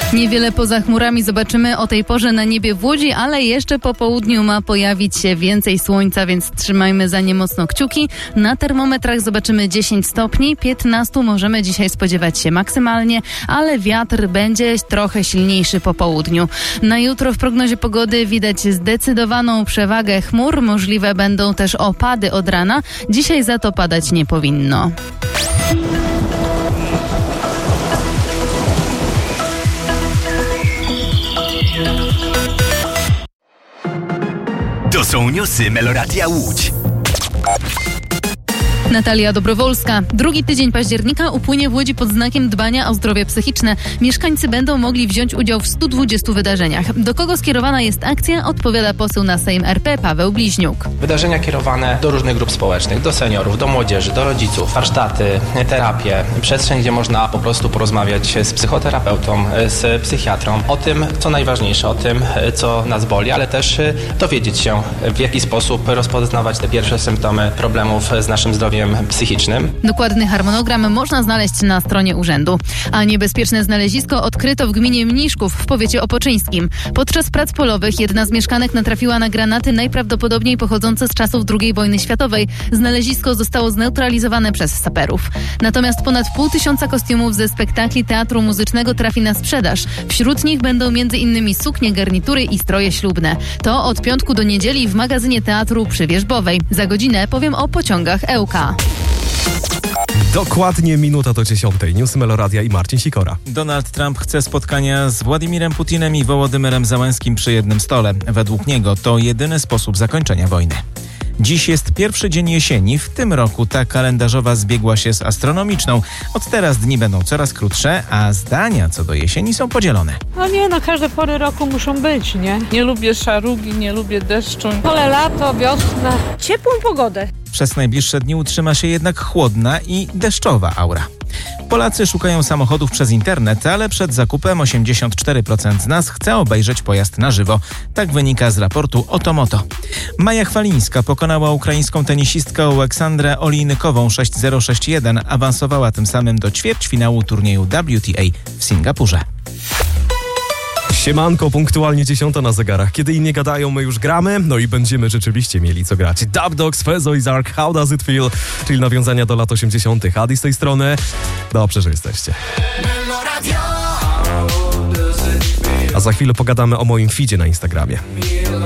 Niewiele poza chmurami zobaczymy o tej porze na niebie w Łodzi, ale jeszcze po południu ma pojawić się więcej słońca, więc trzymajmy za nie mocno kciuki. Na termometrach zobaczymy 10 stopni, 15 możemy dzisiaj spodziewać się maksymalnie, ale wiatr będzie trochę silniejszy po południu. Na jutro w prognozie pogody widać zdecydowaną przewagę chmur, możliwe będą też opady od rana. Dzisiaj za to padać nie powinno. To są newsy Meloradia Łódź. Natalia Dobrowolska. Drugi tydzień października upłynie w Łodzi pod znakiem dbania o zdrowie psychiczne. Mieszkańcy będą mogli wziąć udział w 120 wydarzeniach. Do kogo skierowana jest akcja? Odpowiada poseł na Sejm RP Paweł Bliźniuk. Wydarzenia kierowane do różnych grup społecznych, do seniorów, do młodzieży, do rodziców, warsztaty, terapie, przestrzeń, gdzie można po prostu porozmawiać z psychoterapeutą, z psychiatrą o tym, co najważniejsze, o tym, co nas boli, ale też dowiedzieć się, w jaki sposób rozpoznawać te pierwsze symptomy problemów z naszym zdrowiem psychicznym. Dokładny harmonogram można znaleźć na stronie urzędu. A niebezpieczne znalezisko odkryto w gminie Mniszków w powiecie opoczyńskim. Podczas prac polowych jedna z mieszkanek natrafiła na granaty najprawdopodobniej pochodzące z czasów II wojny światowej. Znalezisko zostało zneutralizowane przez saperów. Natomiast ponad 500 kostiumów ze spektakli teatru muzycznego trafi na sprzedaż. Wśród nich będą m.in. suknie, garnitury i stroje ślubne. To od piątku do niedzieli w magazynie teatru przy Wierzbowej. Za godzinę powiem o pociągach EUK. Dokładnie minuta do 10. Newsy Meloradia i Marcin Sikora. Donald Trump chce spotkania z Władimirem Putinem i Wołodymyrem Zełenskim przy jednym stole. Według niego to jedyny sposób zakończenia wojny. Dziś jest pierwszy dzień jesieni. W tym roku ta kalendarzowa zbiegła się z astronomiczną. Od teraz dni będą coraz krótsze, a zdania co do jesieni są podzielone. Każde pory roku muszą być, nie? Nie lubię szarugi, nie lubię deszczu. Wolę lato, wiosnę, ciepłą pogodę. Przez najbliższe dni utrzyma się jednak chłodna i deszczowa aura. Polacy szukają samochodów przez internet, ale przed zakupem 84% z nas chce obejrzeć pojazd na żywo. Tak wynika z raportu Otomoto. Maja Chwalińska pokonała ukraińską tenisistkę Aleksandrę Olejnikową 6-0, 6-1. Awansowała tym samym do ćwierćfinału turnieju WTA w Singapurze. Siemanko, punktualnie 10 na zegarach. Kiedy inni gadają, my już gramy, no i będziemy rzeczywiście mieli co grać. Dub Dogs, Fezo i Zark, How Does It Feel? Czyli nawiązania do lat 80. Adi z tej strony. Dobrze, że jesteście. A za chwilę pogadamy o moim feedzie na Instagramie.